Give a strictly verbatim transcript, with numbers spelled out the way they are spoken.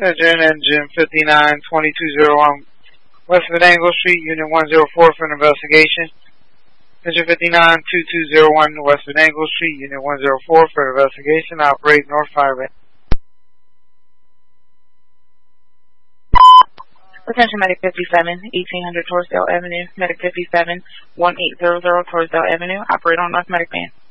Engine, engine fifty-nine twenty-two oh one West Venango Street, Unit one oh four for an investigation. Engine fifty-nine twenty-two oh one West Venango Street, Unit one oh four for an investigation. Operate North Highway. Attention Medic fifty-seven, eighteen hundred Torresdale Avenue. Medic fifty-seven, eighteen hundred Torresdale Avenue. Operate on North Medic Van.